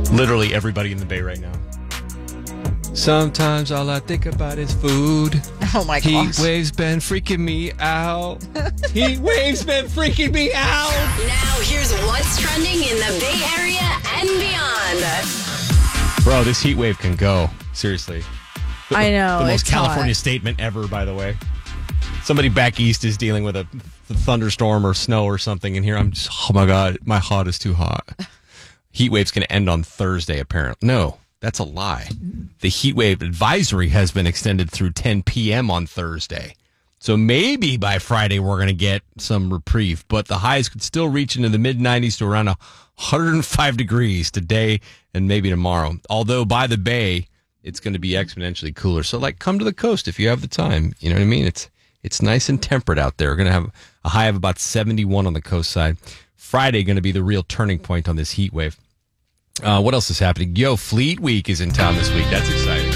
Literally everybody in the Bay right now. Sometimes all I think about is food. Oh my Heat gosh. waves been freaking me out. Heat waves been freaking me out. Now here's what's trending in the Bay Area and beyond. Bro, this heat wave can go. Seriously. I know. The most it's California hot. statement ever, by the way. Somebody back east is dealing with a thunderstorm or snow or something, and here I'm just, oh my God, my heart is too hot. Heat wave's going to end on Thursday, apparently. No, that's a lie. The heat wave advisory has been extended through 10 p.m. on Thursday. So maybe by Friday we're going to get some reprieve, but the highs could still reach into the mid-90s to around 105 degrees today and maybe tomorrow. Although by the Bay, it's going to be exponentially cooler. So, like, come to the coast if you have the time. You know what I mean? It's nice and temperate out there. We're going to have a high of about 71 on the coast side. Friday going to be the real turning point on this heat wave. What else is happening? Fleet Week is in town this week. That's exciting.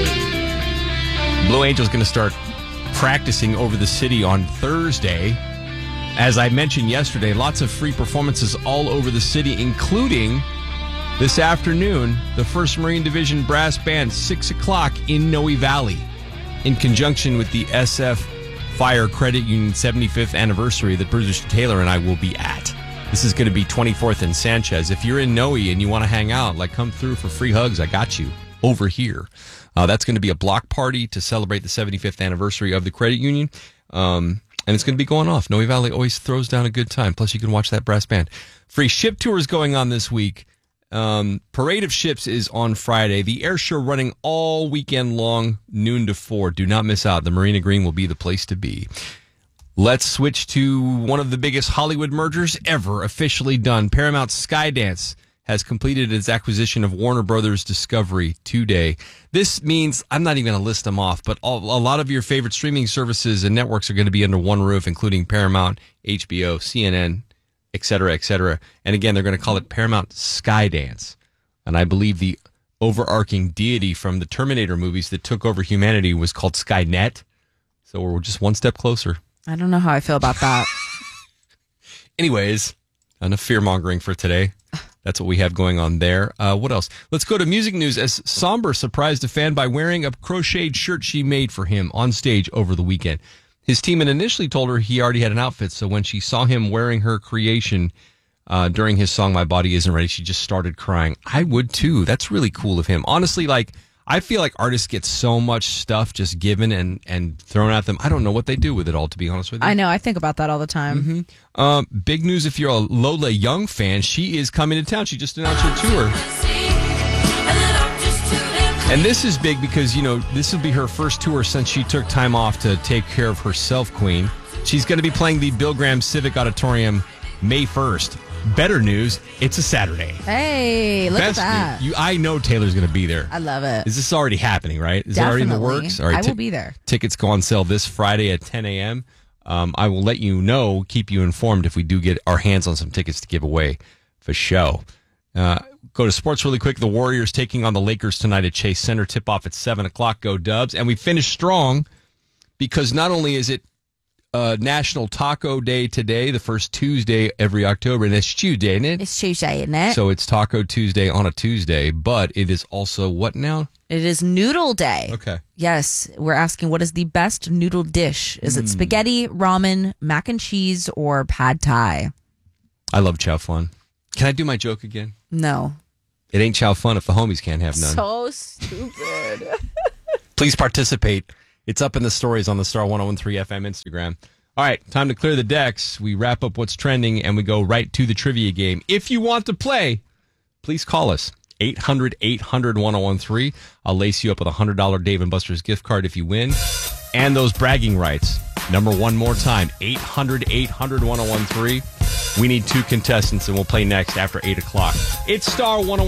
Blue Angel's going to start practicing over the city on Thursday. As I mentioned yesterday, lots of free performances all over the city, including this afternoon, the 1st Marine Division Brass Band, 6 o'clock in Noe Valley, in conjunction with the SF Fire Credit Union 75th anniversary that producer Taylor and I will be at. This is going to be 24th and Sanchez. If you're in Noe and you want to hang out, like, come through for free hugs. I got you over here. That's going to be a block party to celebrate the 75th anniversary of the credit union. And it's going to be going off. Noe Valley always throws down a good time. Plus, you can watch that brass band. Free ship tours going on this week. Parade of Ships is on Friday. The air show running all weekend long, noon to 4. Do not miss out. The Marina Green will be the place to be. Let's switch to one of the biggest Hollywood mergers ever officially done. Paramount Skydance has completed its acquisition of Warner Brothers Discovery today. This means, I'm not even going to list them off, but a lot of your favorite streaming services and networks are going to be under one roof, including Paramount, HBO, CNN, et cetera, et cetera. And again, they're going to call it Paramount Skydance. And I believe the overarching deity from the Terminator movies that took over humanity was called Skynet. So we're just one step closer. I don't know how I feel about that. Anyways, enough fear-mongering for today. That's what we have going on there. What else? Let's go to music news as Somber surprised a fan by wearing a crocheted shirt she made for him on stage over the weekend. His team had initially told her he already had an outfit, so when she saw him wearing her creation during his song My Body Isn't Ready, she just started crying. I would too. That's really cool of him. Honestly, like, I feel like artists get so much stuff just given and thrown at them. I don't know what they do with it all, to be honest with you. I know. I think about that all the time. Mm-hmm. Big news if you're a Lola Young fan. She is coming to town. She just announced her tour. And this is big because, you know, this will be her first tour since she took time off to take care of herself, Queen. She's going to be playing the Bill Graham Civic Auditorium May 1st. Better news, it's a Saturday. Hey, look Best at that. news, I know Taylor's going to be there. I love it. Is this already happening, right? Is Definitely. it already in the works? All right, I will be there. Tickets go on sale this Friday at 10 a.m. I will let you know, keep you informed if we do get our hands on some tickets to give away for show. Go to sports really quick. The Warriors taking on the Lakers tonight at Chase Center. Tip-off at 7 o'clock. Go Dubs. And we finish strong because not only is it National Taco Day today, the first Tuesday every October, and it's Tuesday, isn't it? It's Tuesday, isn't it? So it's Taco Tuesday on a Tuesday, but it is also what now? It is Noodle Day. Okay. Yes, we're asking what is the best noodle dish? Is it spaghetti, ramen, mac and cheese, or pad thai? I love chow fun. Can I do my joke again? No. It ain't chow fun if the homies can't have none. So stupid. Please participate. It's up in the stories on the Star 1013 FM Instagram. All right, time to clear the decks. We wrap up what's trending and we go right to the trivia game. If you want to play, please call us. 800-800-1013. I'll lace you up with a $100 Dave & Buster's gift card if you win. And those bragging rights. Number one more time, 800-800-1013. We need 2 contestants and we'll play next after 8 o'clock. It's Star 101.